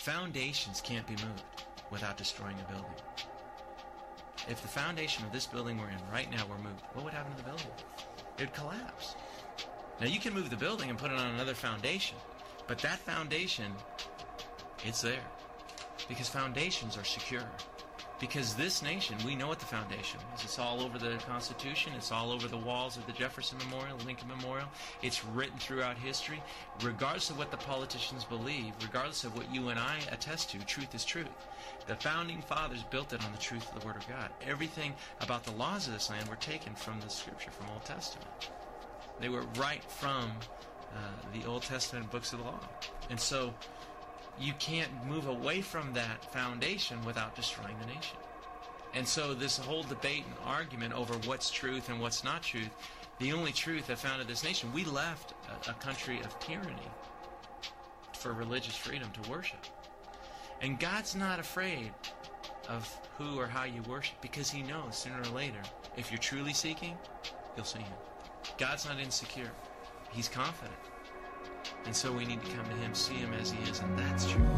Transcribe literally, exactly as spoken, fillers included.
foundations can't be moved without destroying a building. If the foundation of this building we're in right now were moved, what would happen to the building? It would collapse. Now you can move the building and put it on another foundation, but that foundation, it's there. Because foundations are secure. Because this nation, we know what the foundation is. It's all over the Constitution. It's all over the walls of the Jefferson Memorial, Lincoln Memorial. It's written throughout history. Regardless of what the politicians believe, regardless of what you and I attest to, truth is truth. The founding fathers built it on the truth of the Word of God. Everything about the laws of this land were taken from the Scripture, from Old Testament. They were right from uh, the Old Testament books of the law. And so you can't move away from that foundation without destroying the nation. And so this whole debate and argument over what's truth and what's not truth, the only truth that founded this nation, we left a, a country of tyranny for religious freedom to worship. And God's not afraid of who or how you worship, because He knows sooner or later, if you're truly seeking, you'll see Him. God's not insecure. He's confident. And so we need to come to Him, see Him as He is, and that's true.